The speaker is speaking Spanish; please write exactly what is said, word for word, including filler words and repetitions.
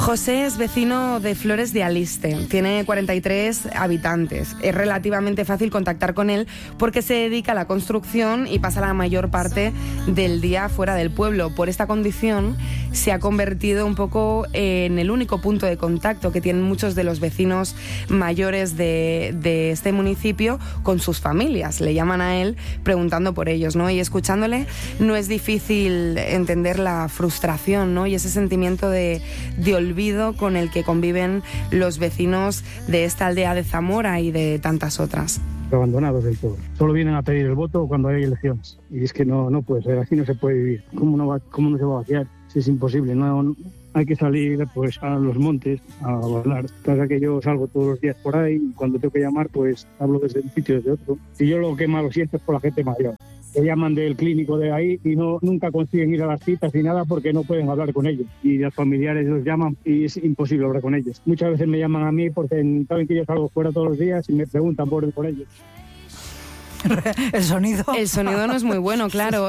José es vecino de Flores de Aliste, tiene cuarenta y tres habitantes. Es relativamente fácil contactar con él porque se dedica a la construcción y pasa la mayor parte del día fuera del pueblo. Por esta condición se ha convertido un poco en el único punto de contacto que tienen muchos de los vecinos mayores de, de este municipio con sus familias. Le llaman a él preguntando por ellos, ¿no? Y escuchándole no es difícil entender la frustración, ¿no? Y ese sentimiento de, de olvido con el que conviven los vecinos de esta aldea de Zamora y de tantas otras. Abandonados del todo. Solo vienen a pedir el voto cuando hay elecciones. Y es que no, no puede ser, así no se puede vivir. ¿Cómo no, va, cómo no se va a vaciar? Si es imposible, no, no, hay que salir pues a los montes a bailar. Pasa que yo salgo todos los días por ahí y cuando tengo que llamar pues hablo desde un sitio desde otro. Y yo lo que más lo siento es por la gente mayor. Se llaman del clínico de ahí y no nunca consiguen ir a las citas ni nada porque no pueden hablar con ellos. Y los familiares los llaman y es imposible hablar con ellos. Muchas veces me llaman a mí porque saben que yo salgo fuera todos los días y me preguntan por, por ellos. El sonido. El sonido no es muy bueno, claro.